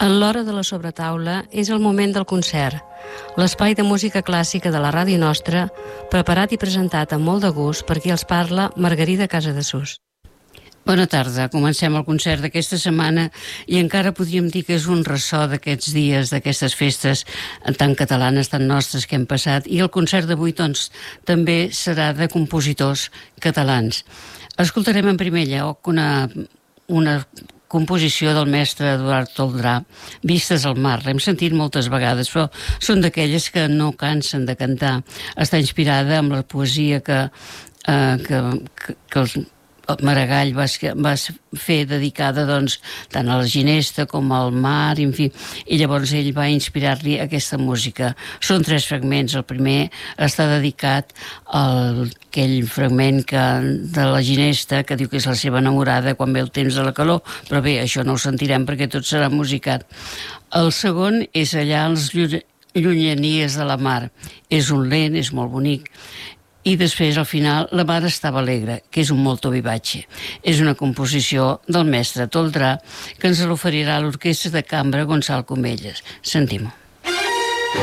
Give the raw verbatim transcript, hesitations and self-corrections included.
En l'hora de la sobretaula és el moment del concert, l'espai de música clàssica de la ràdio nostra, preparat i presentat amb molt de gust per qui els parla, Margarida Casadesús. Bona tarda, comencem el concert d'aquesta setmana i encara podríem dir que és un ressò d'aquests dies, d'aquestes festes tan catalanes, tan nostres que hem passat, i el concert d'avui doncs també serà de compositors catalans. Escoltarem en primer lloc una, una composició del mestre Eduard Toldrà, Vistes al mar. L'hem sentit moltes vegades, però són d'aquelles que no cansen de cantar. Està inspirada amb la poesia que, eh, que, que, que els Maragall va, va fer dedicada doncs, tant a la ginesta com al mar, en fi, i llavors ell va inspirar-li aquesta música. Són tres fragments. El primer està dedicat a aquell fragment que, de la ginesta que diu que és la seva enamorada quan ve el temps de la calor, però bé, això no ho sentirem perquè tot serà musicat. El segon és allà a les llunyanies de la mar. És un lent, és molt bonic. I després, al final, La mar estava alegre, que és un molto vivace. És una composició del mestre Toldrà que ens l'oferirà l'Orquestra de Cambra Gonçal Comelles. Sentim-ho.